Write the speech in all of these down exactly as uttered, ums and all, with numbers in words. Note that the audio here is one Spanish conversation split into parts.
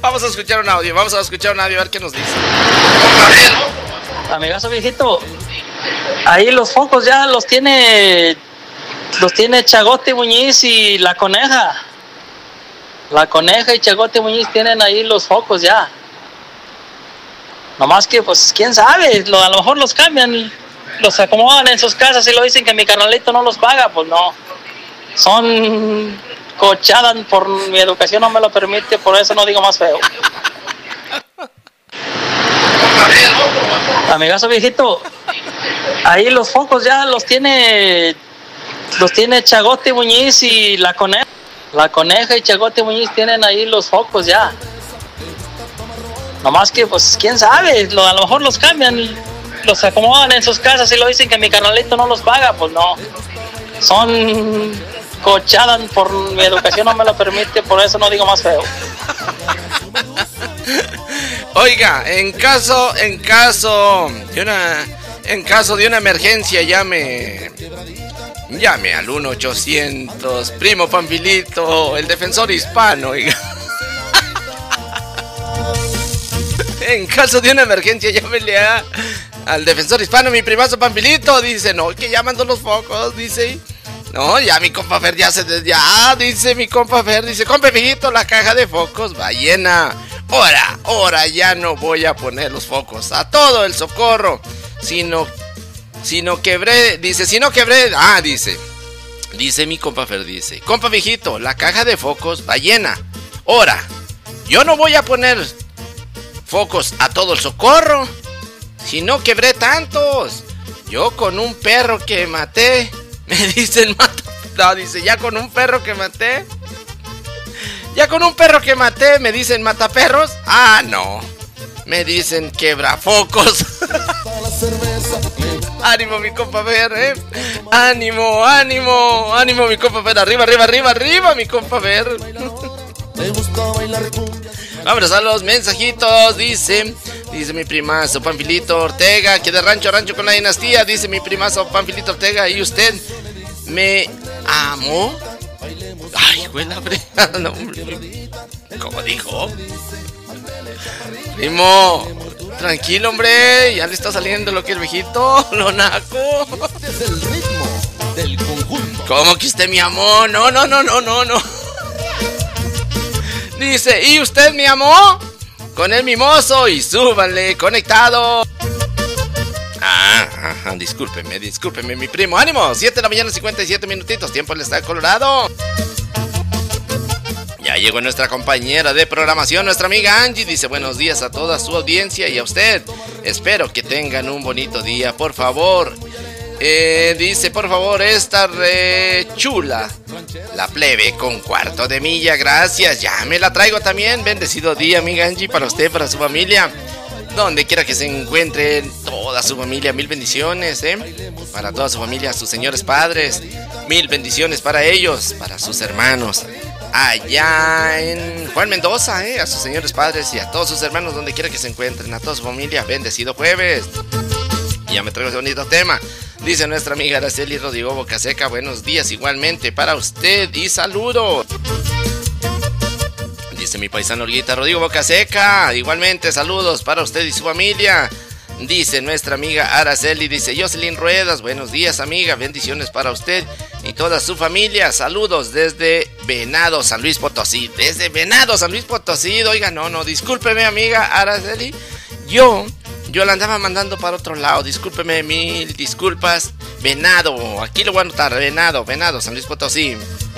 Vamos a escuchar un audio, vamos a escuchar un audio a ver qué nos dice. Amigazo viejito, ahí los focos ya los tiene, los tiene Chagote Muñiz y la Coneja. La Coneja y Chagote Muñiz tienen ahí los focos ya. Nomás que, pues, quién sabe, lo, a lo mejor los cambian, los acomodan en sus casas y lo dicen que mi carnalito no los paga, pues no. Son cochadas, por mi educación no me lo permite, por eso no digo más feo. Amigazo viejito, ahí los focos ya los tiene, los tiene Chagote Muñiz y la Coneja. La Coneja y Chagote Muñiz tienen ahí los focos ya. Nomás que, pues, quién sabe, lo, a lo mejor los cambian, los acomodan en sus casas y lo dicen que mi carnalito no los paga, pues no. Son cochadas, por mi educación no me lo permite, por eso no digo más feo. Oiga, en caso, en caso de una, en caso de una emergencia, llame, llame al uno ochocientos, primo Pamphilito, el defensor hispano, oiga. En caso de una emergencia, llámele a, al defensor hispano, mi primazo Pamphilito. Dice, no, que llamando los focos, dice. No, ya mi compa Fer ya se... Ya, dice mi compa Fer, dice, compa viejito, la caja de focos va llena. Ahora, ahora ya no voy a poner los focos a todo el socorro. Sino, sino quebré, dice, si no quebré... Ah, dice, dice mi compa Fer, dice, compa viejito, la caja de focos va llena. Ahora, yo no voy a poner... focos a todo el socorro, si no quebré tantos. Yo con un perro que maté, me dicen mata. No, dice, ya con un perro que maté. Ya con un perro que maté, me dicen mataperros. Ah, no, me dicen quebrafocos. Ánimo, mi compa Fer, eh. Ánimo, ánimo, ánimo, mi compa Fer. Arriba, arriba, arriba, arriba, mi compa Fer. Me gusta bailar cumbia. Vámonos a los mensajitos. Dice, dice mi primazo Pamphilito Ortega, que de rancho a rancho con la dinastía. Dice mi primazo Pamphilito Ortega, ¿y usted me amó? Ay, güey, la fregada, no, hombre. ¿Cómo dijo? Primo, tranquilo, hombre. Ya le está saliendo lo que el viejito, lo naco. Este es el ritmo del conjunto. ¿Cómo que usted me amó? No, no, no, no, no, no. Dice, ¿y usted me amó? Con el mimoso y súbanle, conectado. Ah, ajá, discúlpeme, discúlpeme, mi primo. ¡Ánimo! siete de la mañana, cincuenta y siete minutitos. Tiempo le está colorado. Ya llegó nuestra compañera de programación, nuestra amiga Angie. Dice, buenos días a toda su audiencia y a usted. Espero que tengan un bonito día, por favor. Eh, dice, por favor, esta re chula, la plebe con cuarto de milla, gracias. Ya me la traigo también. Bendecido día, amiga Angie, para usted, para su familia, donde quiera que se encuentre, toda su familia. Mil bendiciones, eh para toda su familia, sus señores padres. Mil bendiciones para ellos, para sus hermanos allá en Juan Mendoza, eh a sus señores padres y a todos sus hermanos, donde quiera que se encuentren, a toda su familia. Bendecido jueves. Y ya me traigo ese bonito tema. Dice nuestra amiga Araceli Rodrigo Bocaseca, buenos días igualmente para usted y saludos. Dice mi paisano Olguita Rodrigo Bocaseca, igualmente saludos para usted y su familia. Dice nuestra amiga Araceli, dice Jocelyn Ruedas, buenos días amiga, bendiciones para usted y toda su familia. Saludos desde Venado, San Luis Potosí. Desde Venado, San Luis Potosí. Oiga, no, no, discúlpeme amiga Araceli, yo... Yo la andaba mandando para otro lado, discúlpeme, mil disculpas. Venado, aquí lo voy a anotar, Venado, Venado, San Luis Potosí.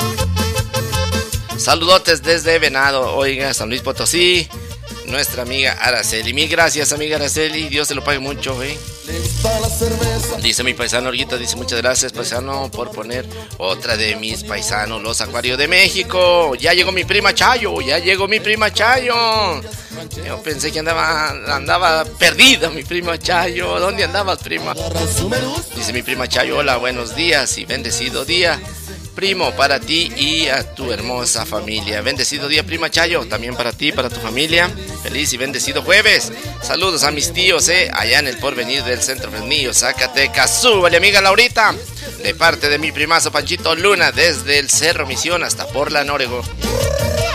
Saludotes desde Venado, oiga, San Luis Potosí. Nuestra amiga Araceli, mil gracias amiga Araceli, Dios se lo pague mucho, eh. Dice mi paisano Olguita, dice muchas gracias paisano por poner otra de mis paisanos, los Acuarios de México. Ya llegó mi prima Chayo, ya llegó mi prima Chayo. Yo pensé que andaba, andaba perdida mi prima Chayo. ¿Dónde andabas, prima? Dice mi prima Chayo, hola, buenos días y bendecido día, primo, para ti y a tu hermosa familia. Bendecido día, prima Chayo, también para ti, para tu familia. Feliz y bendecido jueves. Saludos a mis tíos, eh, allá en el Porvenir del Centro Fresnillo, Zacatecas. Súbale, amiga Laurita, de parte de mi primazo Panchito Luna, desde el Cerro Misión hasta Portland, Oregón.